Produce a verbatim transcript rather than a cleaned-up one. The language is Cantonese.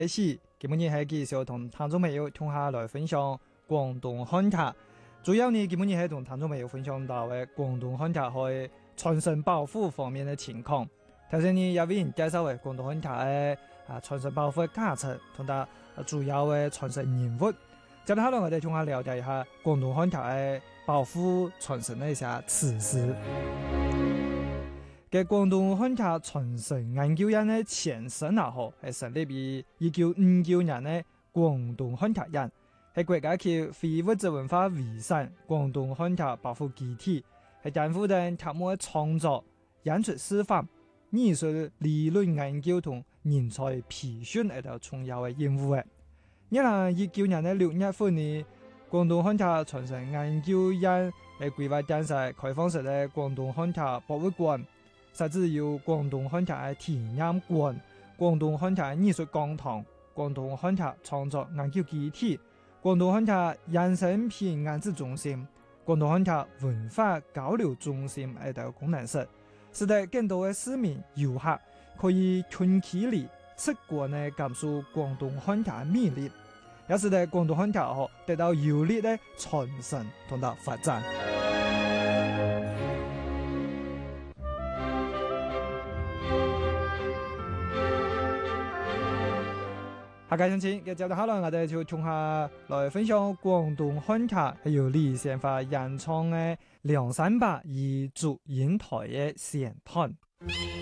一時，今日係繼續同聽眾朋友同下來分享廣東漢劇。主要呢，今日係同聽眾朋友分享到嘅廣東漢劇喺傳承保護方面嘅情況。頭先呢，有位人介紹嘅廣東漢劇嘅啊傳承保護嘅價值同埋主要嘅傳承人物。接下來我哋同下了解一下廣東漢劇嘅保護傳承嘅一些事實。嘅廣東漢劇傳承研究院嘅前身啊，嗬係成立於一九五九年嘅廣東漢劇院，係國家級非物質文化遺產廣東漢劇保護基地，係擔負緊劇目嘅創作、演出示範、藝術理論研究同人才培訓一條重要嘅任務嘅。二零一九年嘅六月份呢，廣東漢劇傳承研究院係規劃建設開放式嘅廣東漢劇博物館。設置有廣東漢劇嘅體驗館、廣東漢劇藝術講堂、廣東漢劇創作研究基地、廣東漢劇衍生品安置中心、廣東漢劇文化交流中心等功能室，使得更多嘅市民遊客可以近距離直觀地感受廣東漢劇嘅魅力，也使得廣東漢劇得到有力嘅傳承同埋發展。下個星期嘅接住下來，我哋就從下來分享廣東漢劇係由李先發演唱嘅《梁山伯與祝英台》嘅選段。